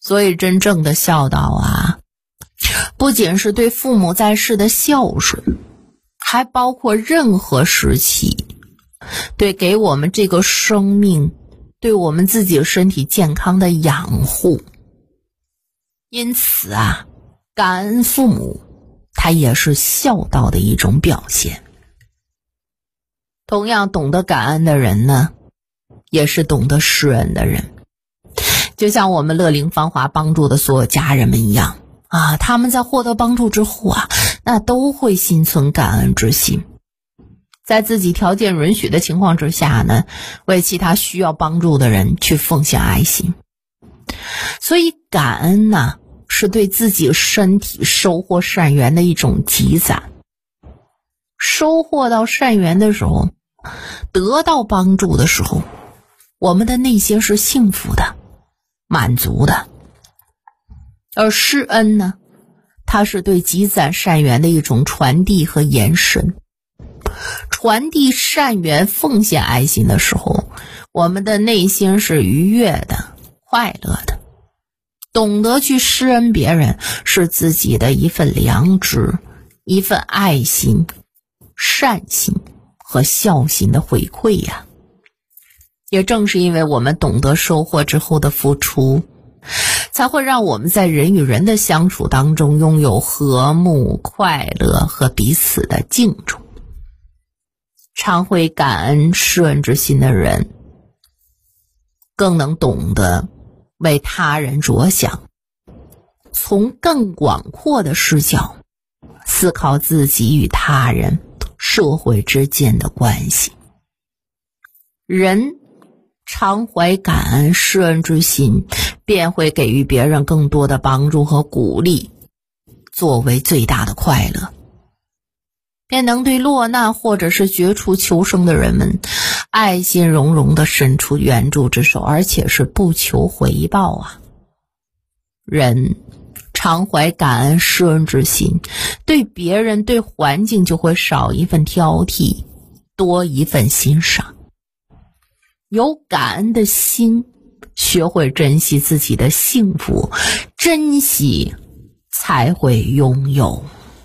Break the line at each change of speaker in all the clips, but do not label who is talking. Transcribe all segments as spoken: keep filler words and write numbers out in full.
所以真正的孝道啊，不仅是对父母在世的孝顺，还包括任何时期对给我们这个生命，对我们自己身体健康的养护。因此啊，感恩父母，它也是孝道的一种表现。同样懂得感恩的人呢，也是懂得施恩的人。就像我们乐龄芳华帮助的所有家人们一样啊，他们在获得帮助之后啊，那都会心存感恩之心，在自己条件允许的情况之下呢，为其他需要帮助的人去奉献爱心。所以感恩呢，是对自己身体收获善缘的一种积攒。收获到善缘的时候，得到帮助的时候，我们的内心是幸福的，满足的。而施恩呢，它是对积攒善缘的一种传递和延伸。传递善缘、奉献爱心的时候，我们的内心是愉悦的、快乐的。懂得去施恩别人，是自己的一份良知、一份爱心、善心和孝心的回馈呀。也正是因为我们懂得收获之后的付出，才会让我们在人与人的相处当中拥有和睦、快乐和彼此的敬重。常会感恩施恩之心的人，更能懂得为他人着想，从更广阔的视角思考自己与他人、社会之间的关系。人常怀感恩施恩之心，便会给予别人更多的帮助和鼓励，作为最大的快乐，便能对落难或者是绝处求生的人们爱心融融地伸出援助之手，而且是不求回报啊。人常怀感恩施恩之心，对别人对环境就会少一份挑剔，多一份欣赏。有感恩的心，学会珍惜自己的幸福，珍惜才会拥有。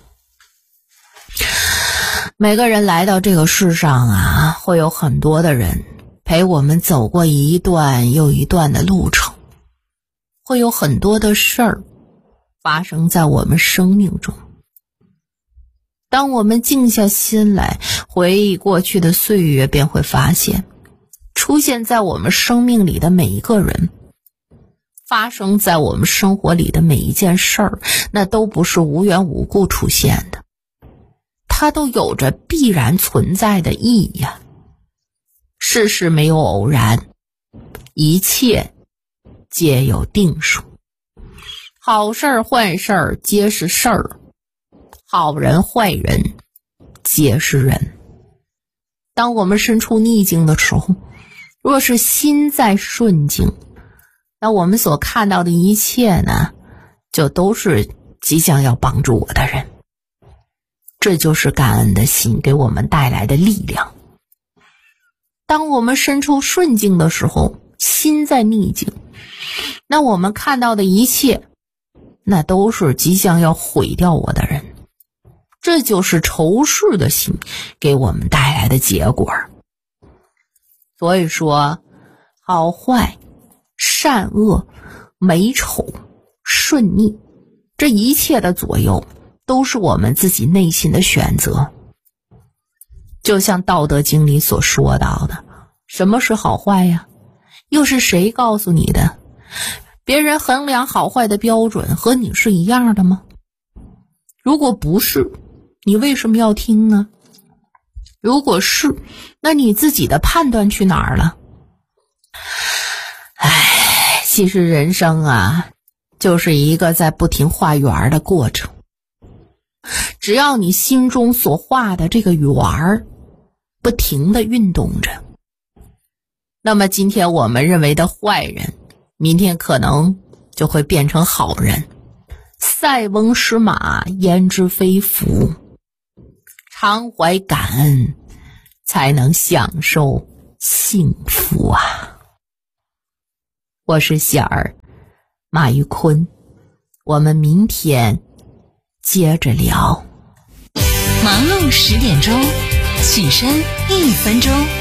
每个人来到这个世上啊，会有很多的人陪我们走过一段又一段的路程，会有很多的事儿发生在我们生命中。当我们静下心来回忆过去的岁月，便会发现出现在我们生命里的每一个人，发生在我们生活里的每一件事儿，那都不是无缘无故出现的，它都有着必然存在的意义呀。世事没有偶然，一切皆有定数。好事儿坏事儿皆是事儿，好人坏人皆是人。当我们身处逆境的时候，若是心在顺境，那我们所看到的一切呢，就都是即将要帮助我的人。这就是感恩的心给我们带来的力量。当我们身处顺境的时候，心在逆境，那我们看到的一切，那都是即将要毁掉我的人。这就是仇视的心给我们带来的结果。所以说，好坏、善恶、美丑、顺逆，这一切的左右都是我们自己内心的选择。就像《道德经》里所说到的，什么是好坏呀？又是谁告诉你的？别人衡量好坏的标准和你是一样的吗？如果不是，你为什么要听呢？如果是，那你自己的判断去哪儿了？唉，其实人生啊，就是一个在不停画圆的过程。只要你心中所画的这个圆不停地运动着，那么今天我们认为的坏人，明天可能就会变成好人。塞翁失马，焉知非福。常怀感恩，才能享受幸福啊！我是喜儿， 马玉坤，我们明天接着聊。
忙碌十点钟，起身一分钟。